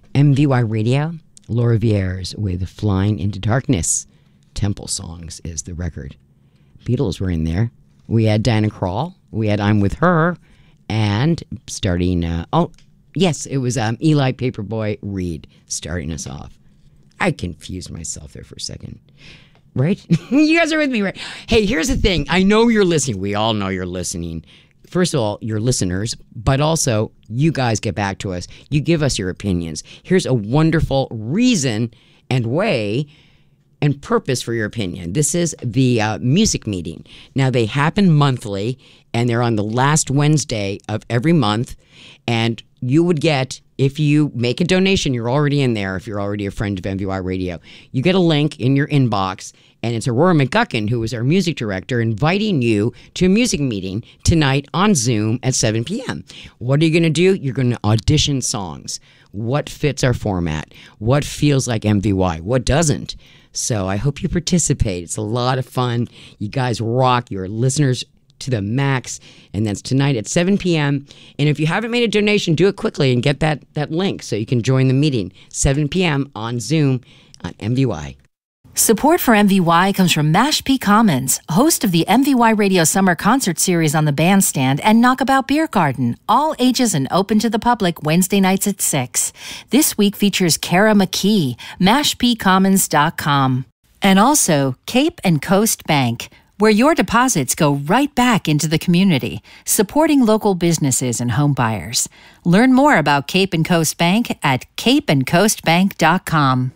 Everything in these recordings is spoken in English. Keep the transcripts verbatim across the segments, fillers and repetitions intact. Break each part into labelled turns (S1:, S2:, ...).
S1: M V Y Radio, Laura Vieres with Flying into Darkness. Temple Songs is the record. Beatles were in there. We had Diana Krall. We had I'm With Her. And starting, uh, oh, yes, it was um, Eli Paperboy Reed starting us off. I confused myself there for a second. Right? You guys are with me, right? Hey, here's the thing. I know you're listening. We all know you're listening. First of all, you're listeners, but also you guys get back to us. You give us your opinions. Here's a wonderful reason and way and purpose for your opinion. This is the uh, music meeting. Now, they happen monthly, and they're on the last Wednesday of every month, and you would get, if you make a donation, you're already in there, if you're already a friend of M V Y Radio, you get a link in your inbox, and it's Aurora McGuckin, who is our music director, inviting you to a music meeting tonight on Zoom at seven p.m. What are you going to do? You're going to audition songs. What fits our format? What feels like M V Y? What doesn't? So I hope you participate. It's a lot of fun. You guys rock. You're listeners to the max. And that's tonight at seven p.m. And if you haven't made a donation, do it quickly and get that, that link so you can join the meeting. seven p.m. on Zoom on M V Y.
S2: Support for M V Y comes from Mashpee Commons, host of the M V Y Radio Summer Concert Series on the Bandstand and Knockabout Beer Garden, all ages and open to the public Wednesday nights at six. This week features Kara McKee, mashpee commons dot com. And also Cape and Coast Bank, where your deposits go right back into the community, supporting local businesses and home buyers. Learn more about Cape and Coast Bank at cape and coast bank dot com.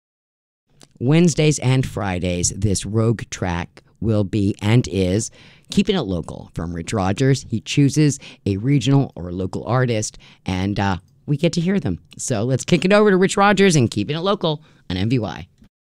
S1: Wednesdays and Fridays, this Rogue track will be and is Keeping It Local from Rich Rogers. He chooses a regional or local artist, and uh, we get to hear them. So let's kick it over to Rich Rogers and Keeping It Local on M V Y.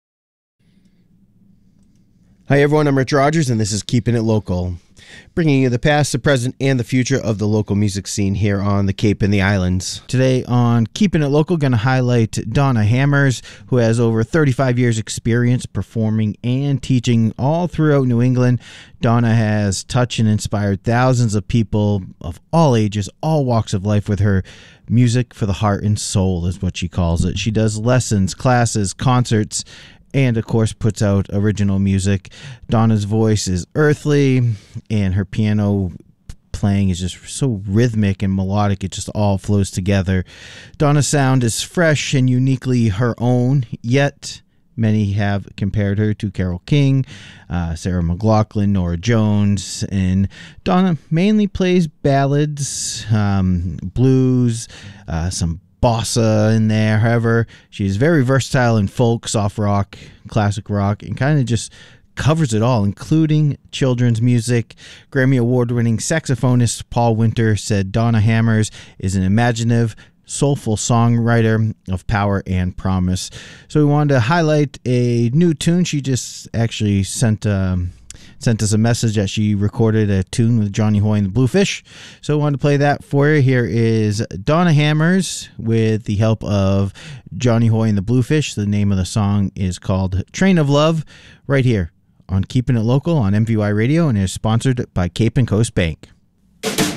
S3: Hi, everyone. I'm Rich Rogers, and this is Keeping It Local, bringing you the past, the present, and the future of the local music scene here on the Cape and the Islands. Today on Keeping It Local, going to highlight Donna Hammers, who has over thirty-five years experience performing and teaching all throughout New England. Donna has touched and inspired thousands of people of all ages, all walks of life with her music for the heart and soul is what she calls it. She does lessons, classes, concerts, and of course puts out original music. Donna's voice is earthly, and her piano playing is just so rhythmic and melodic. It just all flows together. Donna's sound is fresh and uniquely her own, yet many have compared her to Carole King, uh, Sarah McLachlan, Norah Jones, and Donna mainly plays ballads, um, blues, uh, some bossa in there. However, she's very versatile in folk, soft rock, classic rock, and kind of just covers it all, including children's music. Grammy Award-winning saxophonist Paul Winter said Donna Hammers is an imaginative, soulful songwriter of power and promise. So we wanted to highlight a new tune. She just actually sent um, sent us a message that she recorded a tune with Johnny Hoy and the Bluefish. So I wanted to play that for you. Here is Donna Hammers with the help of Johnny Hoy and the Bluefish. The name of the song is called Train of Love, right here on Keeping It Local on M V Y Radio, and is sponsored by Cape and Coast Bank.